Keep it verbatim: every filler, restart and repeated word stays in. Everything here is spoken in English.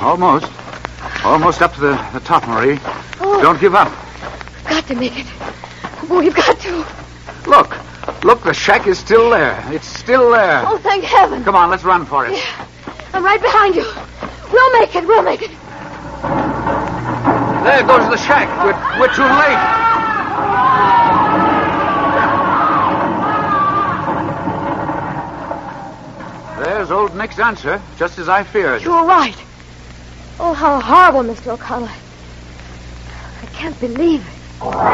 Almost. Almost up to the, the top, Marie. Oh. Don't give up. We've got to make it. We've got to. Look. Look, the shack is still there. It's still there. Oh, thank heaven. Come on, let's run for it. Yeah. I'm right behind you. We'll make it. We'll make it. There goes the shack. We're, we're too late. There's old Nick's answer, just as I feared. You were right. Oh, how horrible, Mister O'Connor. I can't believe it.